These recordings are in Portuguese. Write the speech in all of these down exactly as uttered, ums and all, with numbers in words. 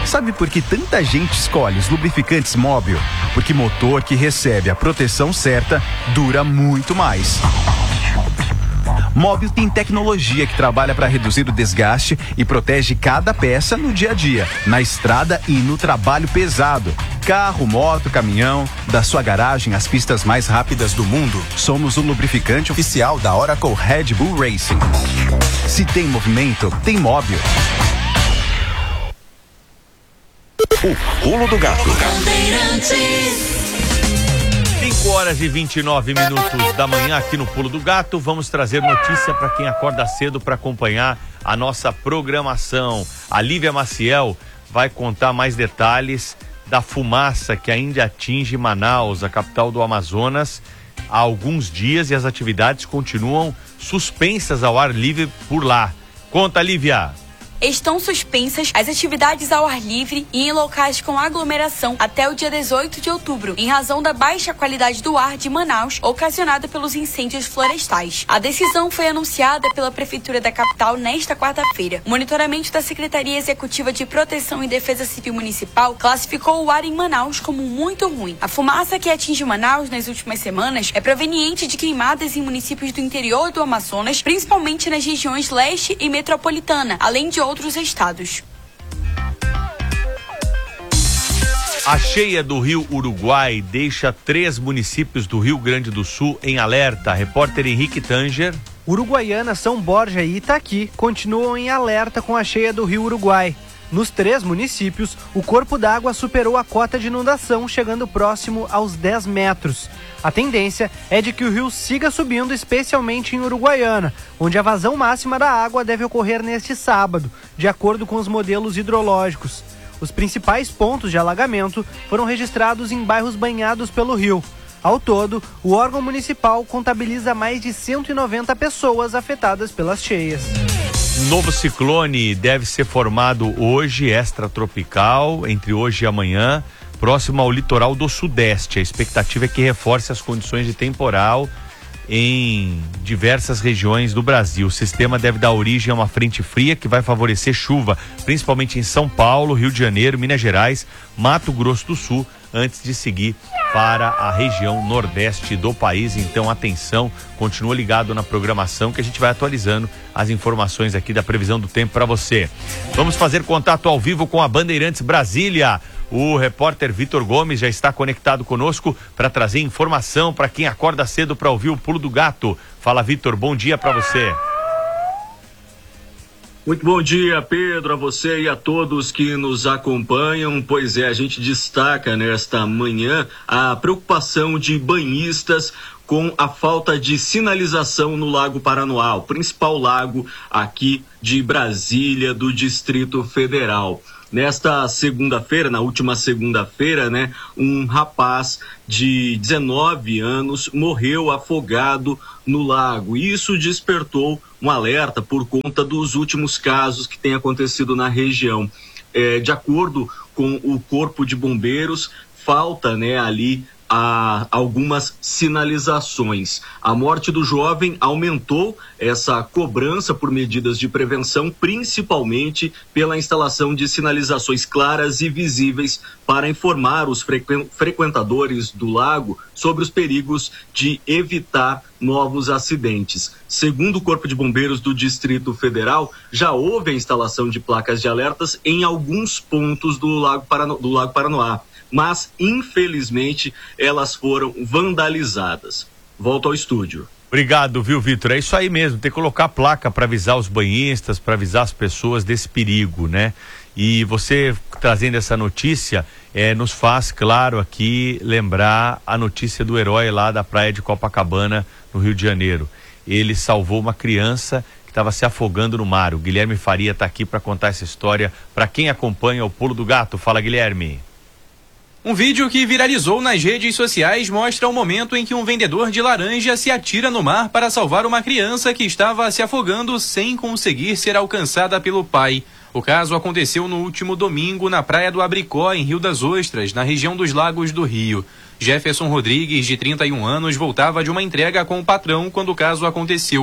Sabe por que tanta gente escolhe os lubrificantes Mobil? Porque motor que recebe a proteção certa dura muito mais. Mobil tem tecnologia que trabalha para reduzir o desgaste e protege cada peça no dia a dia, na estrada e no trabalho pesado. Carro, moto, caminhão, da sua garagem às pistas mais rápidas do mundo, somos o lubrificante oficial da Oracle Red Bull Racing. Se tem movimento, tem Mobil. O Pulo do Gato. cinco horas e vinte e nove minutos da manhã aqui no Pulo do Gato. Vamos trazer notícia para quem acorda cedo para acompanhar a nossa programação. A Lívia Maciel vai contar mais detalhes da fumaça que ainda atinge Manaus, a capital do Amazonas, há alguns dias, e as atividades continuam suspensas ao ar livre por lá. Conta, Lívia. Estão suspensas as atividades ao ar livre e em locais com aglomeração até o dia dezoito de outubro, em razão da baixa qualidade do ar de Manaus, ocasionada pelos incêndios florestais. A decisão foi anunciada pela Prefeitura da capital nesta quarta-feira. O monitoramento da Secretaria Executiva de Proteção e Defesa Civil Municipal classificou o ar em Manaus como muito ruim. A fumaça que atinge Manaus nas últimas semanas é proveniente de queimadas em municípios do interior do Amazonas, principalmente nas regiões leste e metropolitana, além de outros estados. A cheia do Rio Uruguai deixa três municípios do Rio Grande do Sul em alerta. Repórter Henrique Tanger. Uruguaiana, São Borja e Itaqui continuam em alerta com a cheia do Rio Uruguai. Nos três municípios, o corpo d'água superou a cota de inundação, chegando próximo aos dez metros. A tendência é de que o rio siga subindo, especialmente em Uruguaiana, onde a vazão máxima da água deve ocorrer neste sábado, de acordo com os modelos hidrológicos. Os principais pontos de alagamento foram registrados em bairros banhados pelo rio. Ao todo, o órgão municipal contabiliza mais de cento e noventa pessoas afetadas pelas cheias. Novo ciclone deve ser formado hoje, extratropical, entre hoje e amanhã, próximo ao litoral do Sudeste. A expectativa é que reforce as condições de temporal em diversas regiões do Brasil. O sistema deve dar origem a uma frente fria que vai favorecer chuva, principalmente em São Paulo, Rio de Janeiro, Minas Gerais, Mato Grosso do Sul, antes de seguir para a região nordeste do país. Então, atenção, continua ligado na programação que a gente vai atualizando as informações aqui da previsão do tempo para você. Vamos fazer contato ao vivo com a Bandeirantes Brasília. O repórter Vitor Gomes já está conectado conosco para trazer informação para quem acorda cedo para ouvir o Pulo do Gato. Fala, Vitor, bom dia para você. Muito bom dia, Pedro, a você e a todos que nos acompanham. Pois é, a gente destaca nesta manhã a preocupação de banhistas com a falta de sinalização no Lago Paranoá, o principal lago aqui de Brasília, do Distrito Federal. Nesta segunda-feira, na última segunda-feira, né, um rapaz de dezenove anos morreu afogado no lago. Isso despertou um alerta por conta dos últimos casos que têm acontecido na região. É, de acordo com o Corpo de Bombeiros, falta, né, ali a algumas sinalizações. A morte do jovem aumentou essa cobrança por medidas de prevenção, principalmente pela instalação de sinalizações claras e visíveis para informar os frequ- frequentadores do lago sobre os perigos de evitar novos acidentes. Segundo o Corpo de Bombeiros do Distrito Federal, já houve a instalação de placas de alertas em alguns pontos do Lago Parano- do Lago Paranoá, mas, infelizmente, elas foram vandalizadas. Volto ao estúdio. Obrigado, viu, Vitor? É isso aí mesmo, tem que colocar a placa para avisar os banhistas, para avisar as pessoas desse perigo, né? E você trazendo essa notícia, é, nos faz, claro, aqui lembrar a notícia do herói lá da praia de Copacabana, no Rio de Janeiro. Ele salvou uma criança que estava se afogando no mar. O Guilherme Faria está aqui para contar essa história para quem acompanha o Pulo do Gato. Fala, Guilherme. Um vídeo que viralizou nas redes sociais mostra o momento em que um vendedor de laranja se atira no mar para salvar uma criança que estava se afogando sem conseguir ser alcançada pelo pai. O caso aconteceu no último domingo na Praia do Abricó, em Rio das Ostras, na região dos Lagos do Rio. Jefferson Rodrigues, de trinta e um anos, voltava de uma entrega com o patrão quando o caso aconteceu.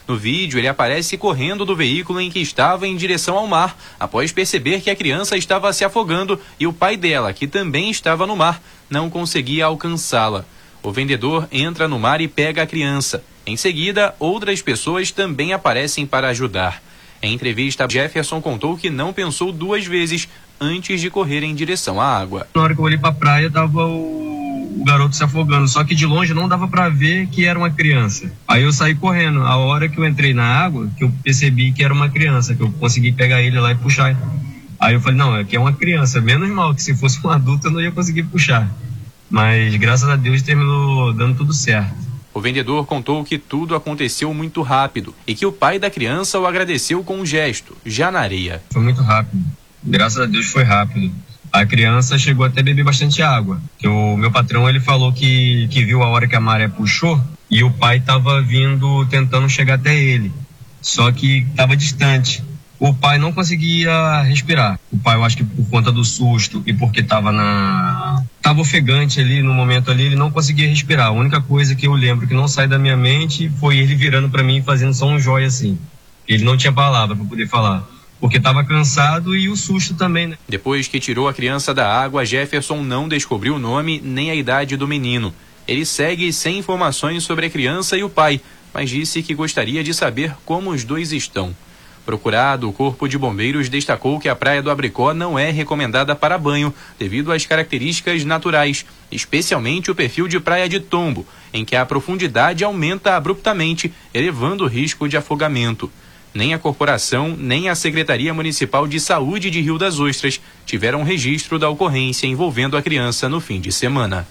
No vídeo, ele aparece correndo do veículo em que estava em direção ao mar, após perceber que a criança estava se afogando e o pai dela, que também estava no mar, não conseguia alcançá-la. O vendedor entra no mar e pega a criança. Em seguida, outras pessoas também aparecem para ajudar. Em entrevista, Jefferson contou que não pensou duas vezes antes de correr em direção à água. Na hora que eu olhei para a praia, tava o, o garoto se afogando, só que de longe não dava para ver que era uma criança. Aí eu saí correndo. A hora que eu entrei na água, que eu percebi que era uma criança, que eu consegui pegar ele lá e puxar. Aí eu falei, não, aqui é uma criança, menos mal que se fosse um adulto eu não ia conseguir puxar. Mas graças a Deus terminou dando tudo certo. O vendedor contou que tudo aconteceu muito rápido e que o pai da criança o agradeceu com um gesto, já na areia. Foi muito rápido. Graças a Deus foi rápido. A criança chegou até a beber bastante água. Que o meu patrão ele falou que, que viu a hora que a maré puxou e o pai estava vindo tentando chegar até ele. Só que estava distante. O pai não conseguia respirar. O pai, eu acho que por conta do susto e porque estava na... Estava ofegante ali no momento ali, ele não conseguia respirar. A única coisa que eu lembro que não sai da minha mente foi ele virando para mim e fazendo só um jóia assim. Ele não tinha palavra para poder falar. Porque estava cansado e o susto também, né? Depois que tirou a criança da água, Jefferson não descobriu o nome nem a idade do menino. Ele segue sem informações sobre a criança e o pai, mas disse que gostaria de saber como os dois estão. Procurado, o Corpo de Bombeiros destacou que a Praia do Abricó não é recomendada para banho devido às características naturais, especialmente o perfil de praia de tombo, em que a profundidade aumenta abruptamente, elevando o risco de afogamento. Nem a corporação, nem a Secretaria Municipal de Saúde de Rio das Ostras tiveram registro da ocorrência envolvendo a criança no fim de semana.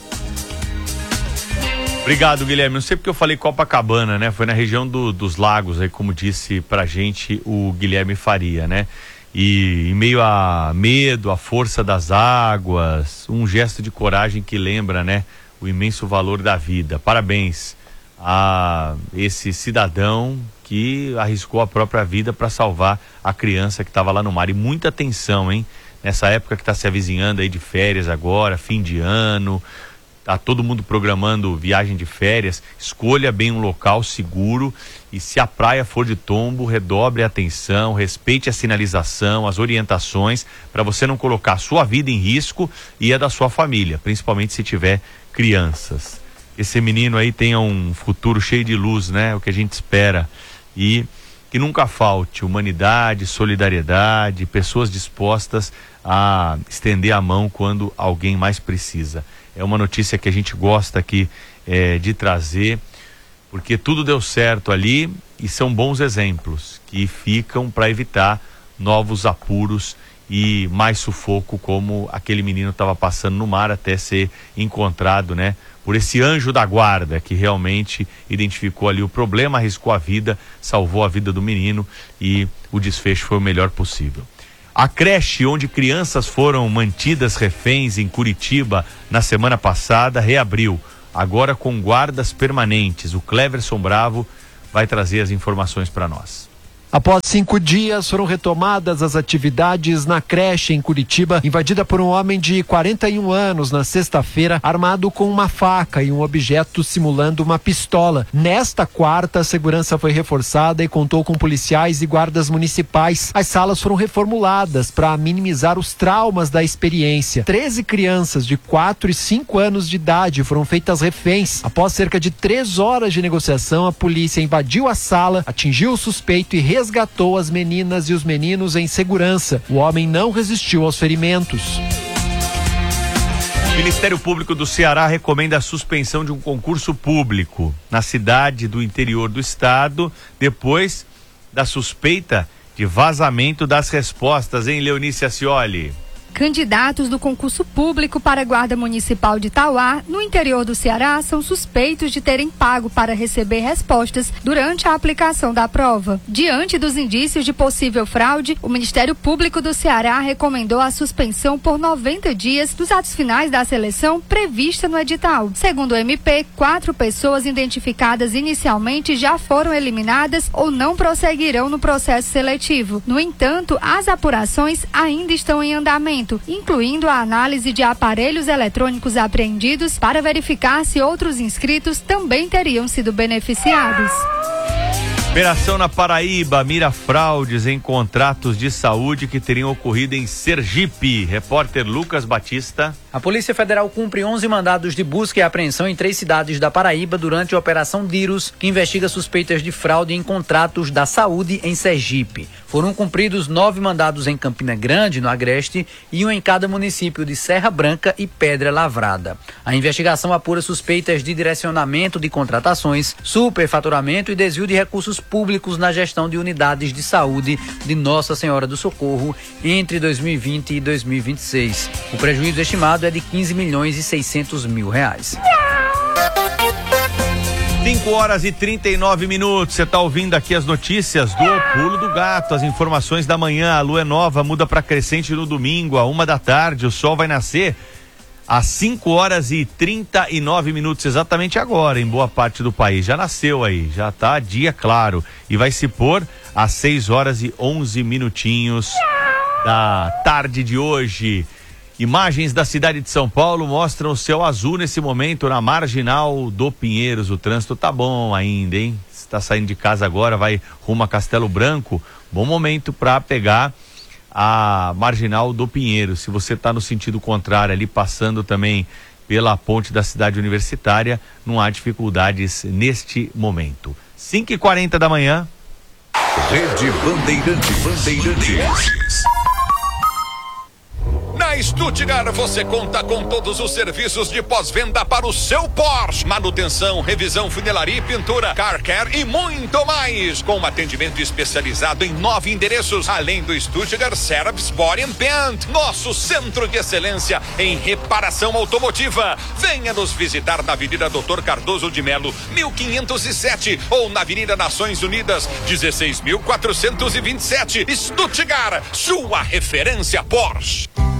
Obrigado, Guilherme. Não sei porque eu falei Copacabana, né? Foi na região do, dos lagos, aí, como disse pra gente o Guilherme Faria, né? E em meio a medo, a força das águas, um gesto de coragem que lembra, né? O imenso valor da vida. Parabéns a esse cidadão que arriscou a própria vida para salvar a criança que estava lá no mar. E muita atenção, hein? Nessa época que está se avizinhando aí de férias agora, fim de ano... Tá todo mundo programando viagem de férias, escolha bem um local seguro e se a praia for de tombo, redobre a atenção, respeite a sinalização, as orientações, para você não colocar a sua vida em risco e a da sua família, principalmente se tiver crianças. Esse menino aí tenha um futuro cheio de luz, né? O que a gente espera. E que nunca falte humanidade, solidariedade, pessoas dispostas a estender a mão quando alguém mais precisa. É uma notícia que a gente gosta aqui é, de trazer, porque tudo deu certo ali e são bons exemplos que ficam para evitar novos apuros e mais sufoco como aquele menino estava passando no mar até ser encontrado, né? Por esse anjo da guarda que realmente identificou ali o problema, arriscou a vida, salvou a vida do menino e o desfecho foi o melhor possível. A creche onde crianças foram mantidas reféns em Curitiba na semana passada reabriu, agora com guardas permanentes. O Cleverson Bravo vai trazer as informações para nós. Após cinco dias, foram retomadas as atividades na creche em Curitiba, invadida por um homem de quarenta e um anos na sexta-feira, armado com uma faca e um objeto simulando uma pistola. Nesta quarta, a segurança foi reforçada e contou com policiais e guardas municipais. As salas foram reformuladas para minimizar os traumas da experiência. treze crianças de quatro e cinco anos de idade foram feitas reféns. Após cerca de três horas de negociação, a polícia invadiu a sala, atingiu o suspeito e resgatou as meninas e os meninos em segurança. O homem não resistiu aos ferimentos. O Ministério Público do Ceará recomenda a suspensão de um concurso público na cidade do interior do estado, depois da suspeita de vazamento das respostas, hein, Leonice Ascioli? Candidatos do concurso público para a Guarda Municipal de Tauá, no interior do Ceará, são suspeitos de terem pago para receber respostas durante a aplicação da prova. Diante dos indícios de possível fraude, o Ministério Público do Ceará recomendou a suspensão por noventa dias dos atos finais da seleção prevista no edital. Segundo o M P, quatro pessoas identificadas inicialmente já foram eliminadas ou não prosseguirão no processo seletivo. No entanto, as apurações ainda estão em andamento, incluindo a análise de aparelhos eletrônicos apreendidos para verificar se outros inscritos também teriam sido beneficiados. Operação na Paraíba mira fraudes em contratos de saúde que teriam ocorrido em Sergipe. Repórter Lucas Batista. A Polícia Federal cumpre onze mandados de busca e apreensão em três cidades da Paraíba durante a Operação Dirus, que investiga suspeitas de fraude em contratos da saúde em Sergipe. Foram cumpridos nove mandados em Campina Grande, no Agreste, e um em cada município de Serra Branca e Pedra Lavrada. A investigação apura suspeitas de direcionamento de contratações, superfaturamento e desvio de recursos públicos na gestão de unidades de saúde de Nossa Senhora do Socorro entre dois mil e vinte e dois mil e vinte e seis. O prejuízo estimado é de quinze milhões e seiscentos mil reais. cinco horas e trinta e nove minutos. Você está ouvindo aqui as notícias do Pulo do Gato, as informações da manhã. A lua é nova, muda para crescente no domingo, a uma da tarde. O sol vai nascer às cinco horas e trinta e nove minutos, exatamente agora, em boa parte do país. Já nasceu aí, já tá dia claro. E vai se pôr às seis horas e onze minutinhos da tarde de hoje. Imagens da cidade de São Paulo mostram o céu azul nesse momento na Marginal do Pinheiros. O trânsito tá bom ainda, hein? Se tá saindo de casa agora, vai rumo a Castelo Branco, bom momento para pegar a Marginal do Pinheiros. Se você tá no sentido contrário, ali passando também pela ponte da cidade universitária, não há dificuldades neste momento. cinco e quarenta da manhã. Rede Bandeirantes. Bandeirantes. Na Stuttgart você conta com todos os serviços de pós-venda para o seu Porsche. Manutenção, revisão, funilaria e pintura, car care e muito mais. Com um atendimento especializado em nove endereços, além do Stuttgart Service Body and Paint, nosso centro de excelência em reparação automotiva. Venha nos visitar na Avenida Doutor Cardoso de Melo, mil quinhentos e sete, ou na Avenida Nações Unidas, dezesseis mil quatrocentos e vinte e sete. Stuttgart, sua referência Porsche.